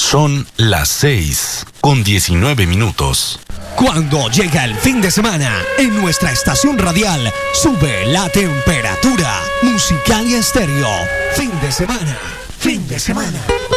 Son las 6:19. Cuando llega el fin de semana, en nuestra estación radial sube la temperatura. Musicalia Estéreo. Fin de semana. Fin de semana.